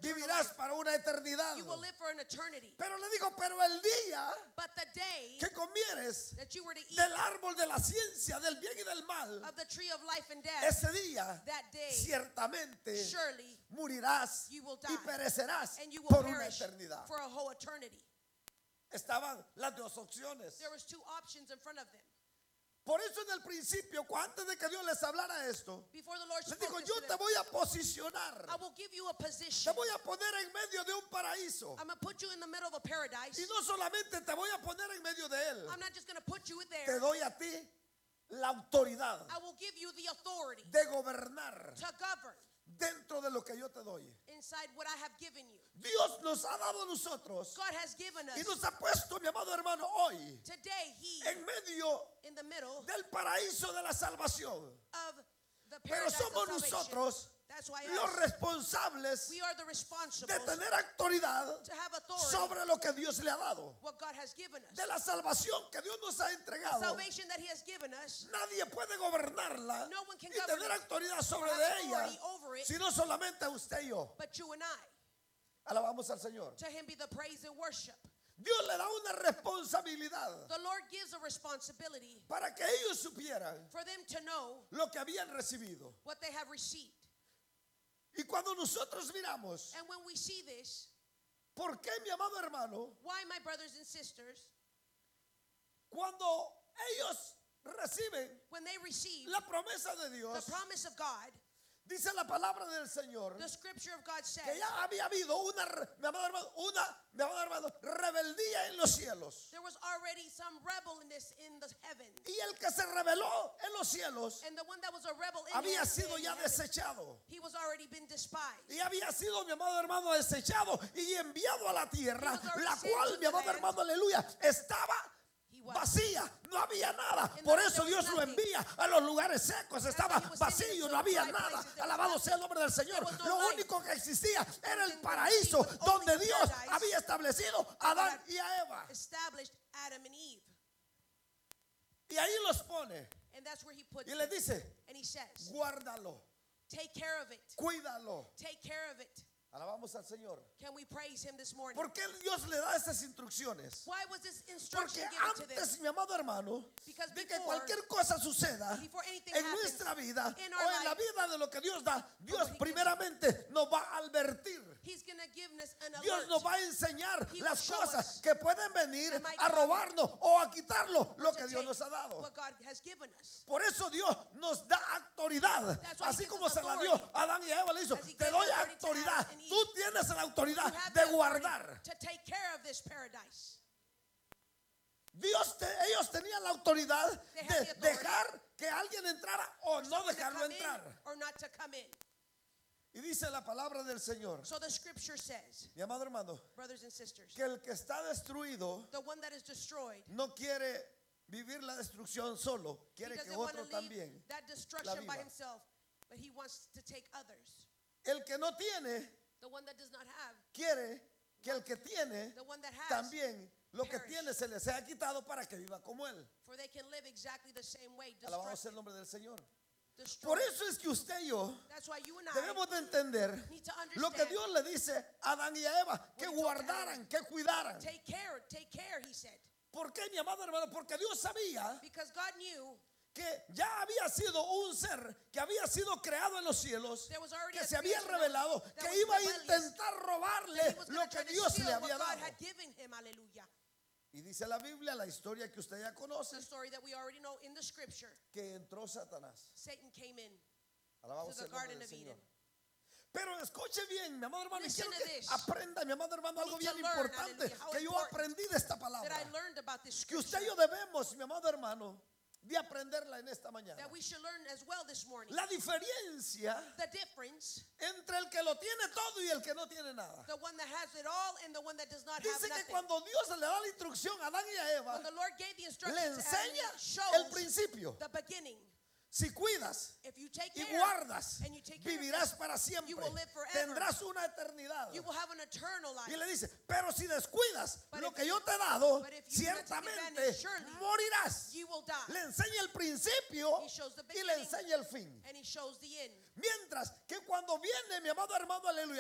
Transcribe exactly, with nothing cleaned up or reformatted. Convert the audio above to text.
vivirás life. para una eternidad. You will live for an eternity. Pero le digo, pero el día But the day que comieres that you were to eat del árbol de la ciencia del bien y del mal, of the tree of life and death, ese día that day, ciertamente surely morirás you will y die, perecerás and you will por una perish eternidad. for a whole eternity. Estaban las dos opciones. There was two options in front of them. Por eso en el principio, antes de que Dios les hablara esto, Before the Lord les spoke dijo, this yo to te them, voy a posicionar, I will give you a te position. voy a poner en medio de un paraíso. I'm going to put you in the middle of a paradise. Y no solamente te voy a poner en medio de él, I'm not just going to put you te there. doy a ti la autoridad I will give you the authority de gobernar to govern dentro de lo que yo te doy. inside what I have given you. Dios nos ha dado a nosotros God has given y us nos ha puesto, mi amado hermano, hoy today, He en medio in the middle del paraíso de la salvación. of the Pero paradise somos of salvation. nosotros That's why los us, responsables we are the responsible de tener autoridad to have authority sobre lo que Dios le ha dado. what God has given us. De la salvación que Dios nos ha The entregado, salvation that He has given us, nadie puede gobernarla no one can y govern tener it autoridad sobre or de have ella, authority over it, sino solamente usted y yo. but you and I. Alabamos al Señor. To Him be the praise and worship. Dios le da una responsabilidad The Lord gives a responsibility para que ellos supieran for them to know lo que habían recibido. what they have received. Y cuando nosotros miramos, And when we see this, ¿por qué, mi amado hermano, why, my brothers and sisters, cuando ellos reciben when they receive la promesa de the Dios, promise of God, dice la palabra del Señor, the scripture of God says que ya había habido una, mi amado hermano, una, mi amado hermano, rebeldía en los cielos. there was already some rebelness in the heavens. Y el que se rebeló en los cielos And the one that was a rebel in, había heaven, sido in ya heaven, desechado. he was already been despised. Y había sido, mi amado hermano, desechado y enviado a la tierra, He was already la sent cual, to mi the amado land. hermano, aleluya, estaba He was. vacía, no había nada. In Por the- eso there was Dios lo nothing. envía a los lugares secos. Estaba why he was sending vacío, to no había dry nada. places. There was Alabado nothing. sea el nombre del Señor. There was no Lo life. único que existía era el Everything paraíso was only donde a Dios paradise había establecido a Adán y a Eva. Established Adam and Eve. Y ahí los pone And that's where He puts y le them. dice, And He says, guárdalo, take care of it. cuídalo. Take care of it. Alabamos al Señor. Can we praise Him this morning? ¿Por qué Dios le da esas instrucciones? Why was this Porque instruction given to them? antes, mi amado hermano, Because de que before- cualquier cosa suceda Before anything en happens nuestra vida in o our en la life, vida de lo que Dios da, Dios what he gives primeramente nos va a advertir. He's going to give us an Dios alert. nos va a enseñar He will las show cosas us que pueden venir that might a come robarnos o a quitarlo lo to que Dios take nos ha dado. what God has given us. Por eso Dios nos da autoridad. That's why he Así gives como us se la dio authority. a Adán y a Eva, le hizo, As he te gave doy authority to autoridad. Adam and Eve. Tú tienes la You autoridad have de the authority guardar. to take care of this paradise. Dios te- ellos tenían la autoridad They had de the authority dejar que alguien entrara o no Someone to dejarlo come in entrar. or not to come in. Y dice la palabra del Señor, So the scripture says, mi amado hermano, brothers and sisters, que el que está destruido the one that is destroyed, no quiere vivir la destrucción solo, quiere because que they want otro to leave también. that destruction by viva. himself, but he wants to take others. El que no tiene, The one that does not have, quiere que el que tiene the one that has, también lo que perish. tiene se le sea quitado para que viva como él. for they can live exactly the same way. Alabado sea Destructive. el nombre del Señor. Destroyed. Por eso es que usted y yo That's why you and I debemos de entender need to lo que understand. Dios le dice a Adán y a Eva, que What he told guardaran, que cuidaran. Take care, take care, he said. ¿Por qué, mi amado hermano? Porque Dios sabía Because God knew que ya había sido un ser que había sido creado en los cielos, there was already que a se había creation revelado, that que was iba a rebellious, intentar that robarle he was lo gonna que try to Dios le steal había what God dado. had given him. Hallelujah. Y dice la Biblia, la historia que usted ya conoce, The story that we already know in the scripture. que entró Satanás. Satan came in. Alabado To sea the el nombre Garden del of Señor. Eden. Pero escuche bien, mi amado hermano, y Listen quiero to que this. aprenda, mi amado hermano, algo need to bien learn, importante hallelujah, how que yo important aprendí de esta That palabra. I learned about this Que usted scripture. y yo debemos, mi amado hermano, de aprenderla en esta mañana. That we should learn as well this morning. La diferencia The difference, entre el que lo tiene todo y el que no tiene nada. the one that has it all and the one that does not have Dice que nothing. cuando Dios le da la instrucción a Adán y a Eva, When the Lord gave the le instructions to Adam, enseña it shows el principio. the beginning. Si cuidas If you take y care guardas, and you take care of vivirás this, para siempre. you will live forever. Tendrás una eternidad. you will have an eternal life. Y le dice, pero si descuidas But lo if que you- yo te he dado, but if you do not take ciertamente advantage, surely morirás. You will die. Le enseña el principio He shows the y le beginning. enseña el fin. And he shows the end. Mientras que cuando viene mi amado hermano, aleluya,